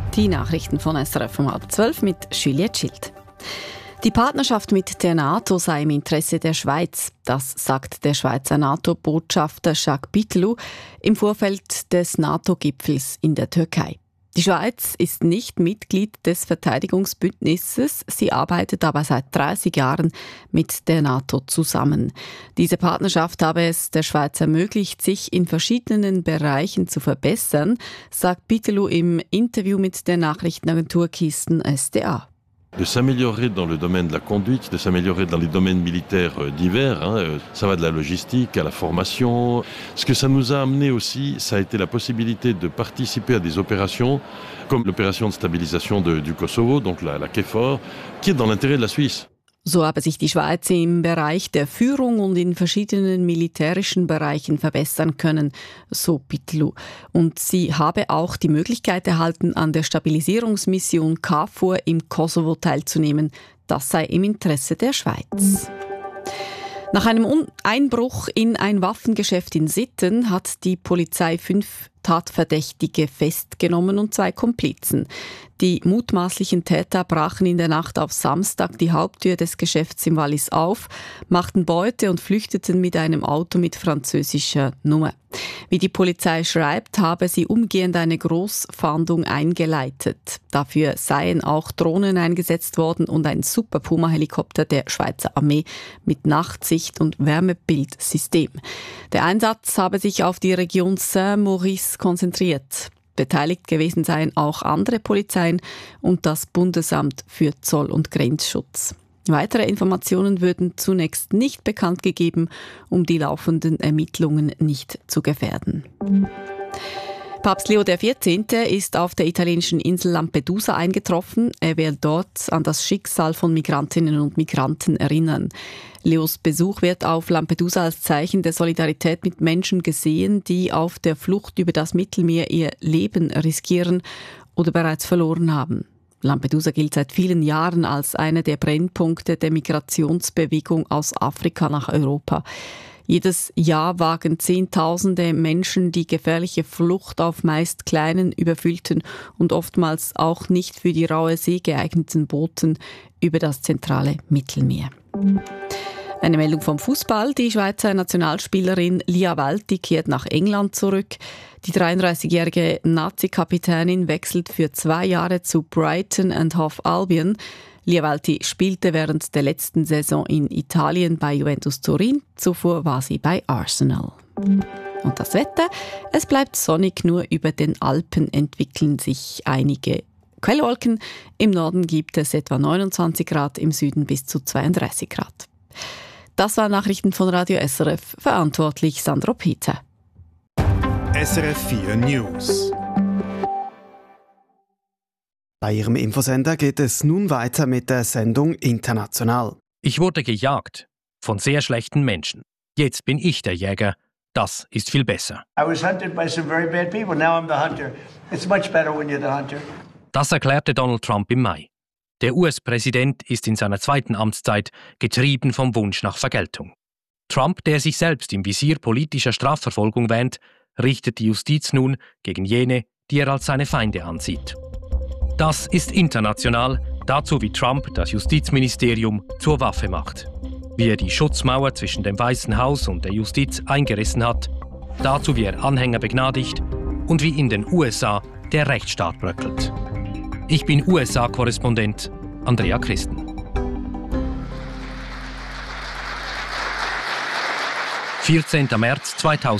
Die Nachrichten von SRF um 11:30 mit Juliette Schild. Die Partnerschaft mit der NATO sei im Interesse der Schweiz. Das sagt der Schweizer NATO-Botschafter Jacques Bittelou im Vorfeld des NATO-Gipfels in der Türkei. Die Schweiz ist nicht Mitglied des Verteidigungsbündnisses, sie arbeitet aber seit 30 Jahren mit der NATO zusammen. Diese Partnerschaft habe es der Schweiz ermöglicht, sich in verschiedenen Bereichen zu verbessern, sagt Bittelou im Interview mit der Nachrichtenagentur Kisten SDA. De s'améliorer dans le domaine de la conduite, de s'améliorer dans les domaines militaires divers. Ça va de la logistique à la formation. Ce que ça nous a amené aussi, ça a été la possibilité de participer à des opérations comme l'opération de stabilisation du Kosovo, donc la KFOR, qui est dans l'intérêt de la Suisse. So habe sich die Schweiz im Bereich der Führung und in verschiedenen militärischen Bereichen verbessern können, so Bittelou. Und sie habe auch die Möglichkeit erhalten, an der Stabilisierungsmission KFOR im Kosovo teilzunehmen. Das sei im Interesse der Schweiz. Nach einem Einbruch in ein Waffengeschäft in Sitten hat die Polizei 5 Tatverdächtige festgenommen und 2 Komplizen. Die mutmaßlichen Täter brachen in der Nacht auf Samstag die Haupttür des Geschäfts im Wallis auf, machten Beute und flüchteten mit einem Auto mit französischer Nummer. Wie die Polizei schreibt, habe sie umgehend eine Großfahndung eingeleitet. Dafür seien auch Drohnen eingesetzt worden und ein Super Puma-Helikopter der Schweizer Armee mit Nachtsicht- und Wärmebildsystem. Der Einsatz habe sich auf die Region Saint-Maurice konzentriert. Beteiligt gewesen seien auch andere Polizeien und das Bundesamt für Zoll- und Grenzschutz. Weitere Informationen würden zunächst nicht bekannt gegeben, um die laufenden Ermittlungen nicht zu gefährden. Papst Leo XIV. Ist auf der italienischen Insel Lampedusa eingetroffen. Er will dort an das Schicksal von Migrantinnen und Migranten erinnern. Leos Besuch wird auf Lampedusa als Zeichen der Solidarität mit Menschen gesehen, die auf der Flucht über das Mittelmeer ihr Leben riskieren oder bereits verloren haben. Lampedusa gilt seit vielen Jahren als einer der Brennpunkte der Migrationsbewegung aus Afrika nach Europa. Jedes Jahr wagen Zehntausende Menschen die gefährliche Flucht auf meist kleinen, überfüllten und oftmals auch nicht für die raue See geeigneten Booten über das zentrale Mittelmeer. Eine Meldung vom Fußball. Die Schweizer Nationalspielerin Lia Walti kehrt nach England zurück. Die 33-jährige Nazi-Kapitänin wechselt für 2 Jahre zu Brighton and Hove Albion. Lia Walti spielte während der letzten Saison in Italien bei Juventus Turin. Zuvor war sie bei Arsenal. Und das Wetter? Es bleibt sonnig, nur über den Alpen entwickeln sich einige Quellwolken. Im Norden gibt es etwa 29 Grad, im Süden bis zu 32 Grad. Das waren Nachrichten von Radio SRF, verantwortlich Sandro Peter. SRF 4 News. Bei Ihrem Infosender geht es nun weiter mit der Sendung International. Ich wurde gejagt von sehr schlechten Menschen. Jetzt bin ich der Jäger. Das ist viel besser. I was hunted by some very bad people. Now I'm the hunter. It's much better when you're the hunter. Das erklärte Donald Trump im Mai. Der US-Präsident ist in seiner 2. Amtszeit getrieben vom Wunsch nach Vergeltung. Trump, der sich selbst im Visier politischer Strafverfolgung wähnt, richtet die Justiz nun gegen jene, die er als seine Feinde ansieht. Das ist international, dazu wie Trump das Justizministerium zur Waffe macht. Wie er die Schutzmauer zwischen dem Weißen Haus und der Justiz eingerissen hat, dazu wie er Anhänger begnadigt und wie in den USA der Rechtsstaat bröckelt. Ich bin USA-Korrespondent Andrea Christen. 14. März 2000